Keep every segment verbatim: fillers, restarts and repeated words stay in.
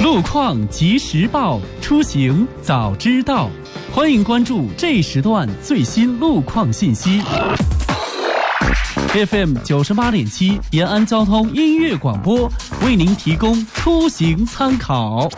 路况及时报，出行早知道。欢迎关注这时段最新路况信息。F M 九十八点七延安交通音乐广播为您提供出行参考。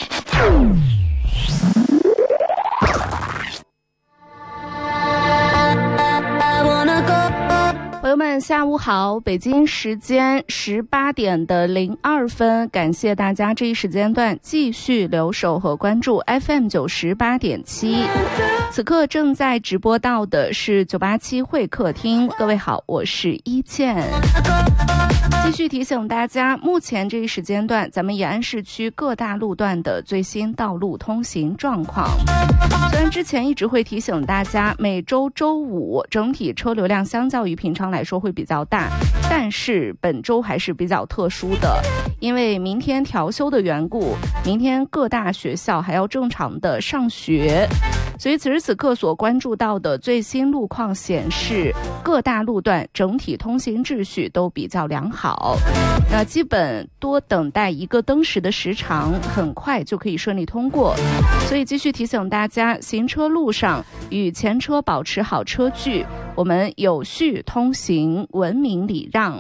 朋友们，下午好！北京时间十八点的零二分，感谢大家这一时间段继续留守和关注 F M 九十八点七。此刻正在直播到的是九八七会客厅，各位好，我是一倩。继续提醒大家，目前这一时间段，咱们延安市区各大路段的最新道路通行状况。虽然之前一直会提醒大家，每周周五整体车流量相较于平常来说会比较大，但是本周还是比较特殊的，因为明天调休的缘故，明天各大学校还要正常的上学。所以此时此刻所关注到的最新路况显示，各大路段整体通行秩序都比较良好，那基本多等待一个灯时的时长，很快就可以顺利通过。所以继续提醒大家，行车路上与前车保持好车距，我们有序通行，文明礼让。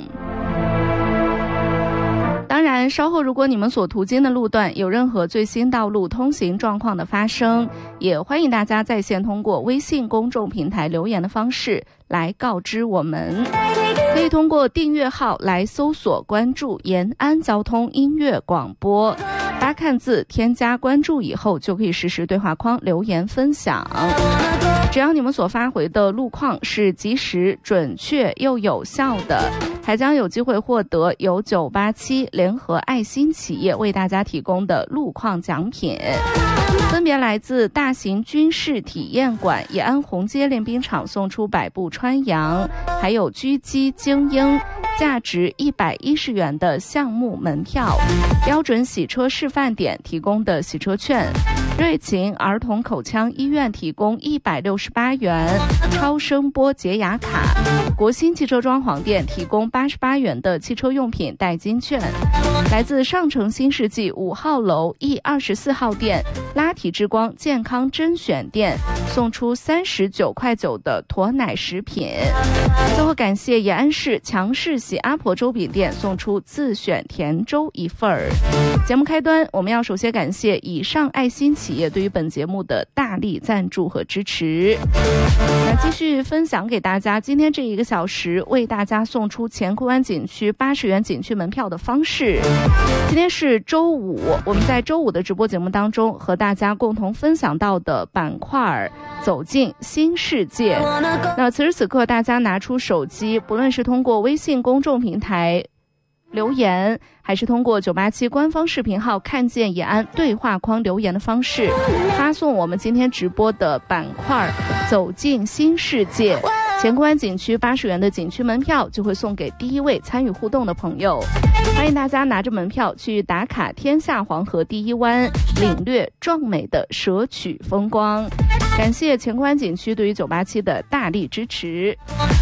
当然，稍后如果你们所途经的路段有任何最新道路通行状况的发生，也欢迎大家在线通过微信公众平台留言的方式来告知我们。可以通过订阅号来搜索关注延安交通音乐广播，大家看字添加关注以后，就可以实时对话框留言分享。只要你们所发回的路况是及时、准确又有效的，还将有机会获得由九八七联合爱心企业为大家提供的路况奖品，分别来自大型军事体验馆延安红街练兵场送出百步穿杨，还有狙击精英价值一百一十元的项目门票，标准洗车示范点提供的洗车券，瑞琴儿童口腔医院提供一百六十八元超声波洁牙卡，国新汽车装潢店提供八十八元的汽车用品代金券，来自上城新世纪五号楼 E 二十四号店拉提之光健康甄选店送出三十九块九的驼奶食品。最后感谢延安市强势喜阿婆粥饼店送出自选甜粥一份儿。节目开端，我们要首先感谢以上爱心企业对于本节目的大力赞助和支持。那继续分享给大家今天这一个小时为大家送出乾坤湾景区八十元景区门票的方式。今天是周五，我们在周五的直播节目当中和大家共同分享到的板块走进新世界。那此时此刻大家拿出手机，不论是通过微信公众平台留言，还是通过九八七官方视频号看见延安对话框留言的方式，发送我们今天直播的板块走进新世界，乾坤湾景区八十元的景区门票就会送给第一位参与互动的朋友。欢迎大家拿着门票去打卡天下黄河第一湾，领略壮美的砗磲风光。感谢乾坤湾景区对于九八七的大力支持。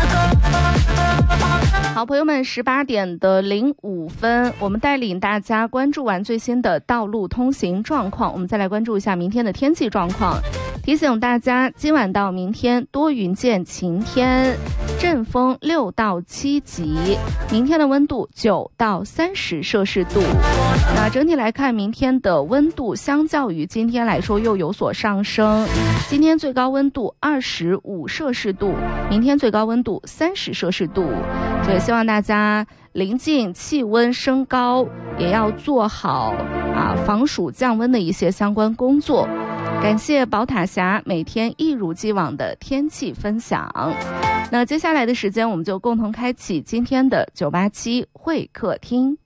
好，朋友们，十八点的零五分，我们带领大家关注完最新的道路通行状况，我们再来关注一下明天的天气状况。提醒大家，今晚到明天多云见晴天，阵风六到七级，明天的温度九到三十摄氏度。那整体来看，明天的温度相较于今天来说又有所上升，今天最高温度二十五摄氏度，明天最高温度三十摄氏度。所以希望大家临近气温升高，也要做好啊防暑降温的一些相关工作。感谢宝塔峡每天一如既往的天气分享。那接下来的时间，我们就共同开启今天的九八七会客厅。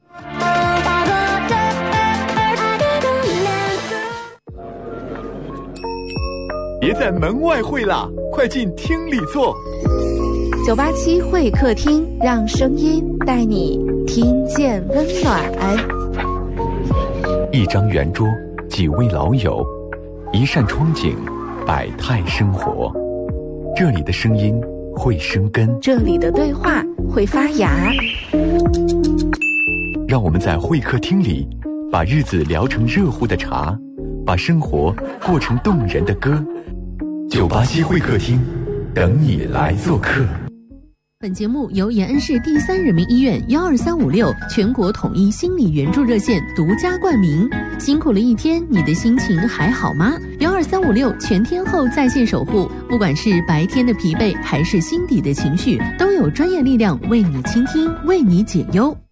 别在门外会啦，快进厅里坐。 九八七会客厅，让声音带你听见温暖。 一张圆桌，几位老友，一扇窗景，百态生活。这里的声音会生根， 这里的对话会发芽。 让我们在会客厅里把日子聊成热乎的茶，把生活过成动人的歌。九八七会客厅，等你来做客。 本节目由延安市第三人民医院幺二三五六全国统一心理援助热线独家冠名。辛苦了一天，你的心情还好吗？幺二三五六全天候在线守护，不管是白天的疲惫还是心底的情绪，都有专业力量为你倾听，为你解忧。